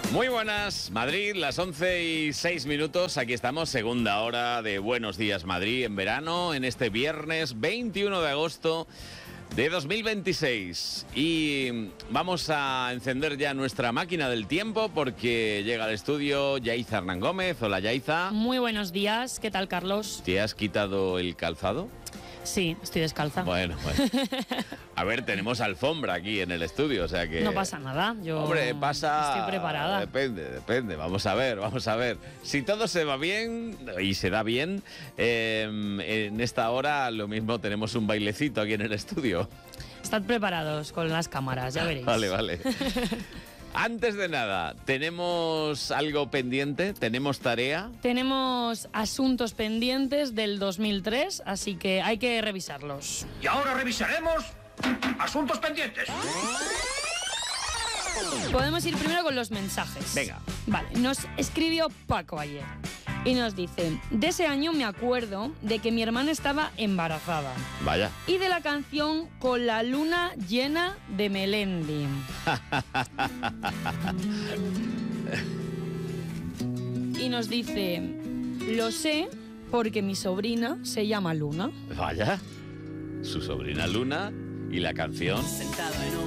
Muy buenas, Madrid, las 11:06. Aquí estamos, segunda hora de Buenos Días Madrid en verano, en este viernes 21 de agosto de 2026. Y vamos a encender ya nuestra máquina del tiempo porque llega al estudio Yaiza Hernán Gómez. Hola, Yaiza. Muy buenos días, ¿qué tal, Carlos? ¿Te has quitado el calzado? Sí, estoy descalza. Bueno. A ver, tenemos alfombra aquí en el estudio, o sea que... No pasa nada, yo Hombre, pasa... estoy preparada. Depende. Vamos a ver. Si todo se va bien y se da bien, en esta hora lo mismo tenemos un bailecito aquí en el estudio. Estad preparados con las cámaras, ya veréis. Vale. Antes de nada, ¿tenemos algo pendiente? ¿Tenemos tarea? Tenemos asuntos pendientes del 2003, así que hay que revisarlos. Y ahora revisaremos asuntos pendientes. Podemos ir primero con los mensajes. Venga. Vale, nos escribió Paco ayer y nos dice: de ese año me acuerdo de que mi hermana estaba embarazada. Vaya. Y de la canción Con la luna llena de Melendi. Y nos dice: lo sé porque mi sobrina se llama Luna. Vaya. Su sobrina Luna y la canción...